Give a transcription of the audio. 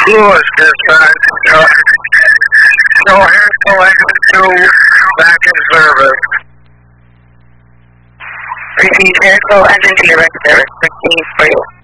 Lewis, dispatch. Show Hansel Engine 2 back in service. Repeat, Hansel Engine 2 back in service. 15 for you.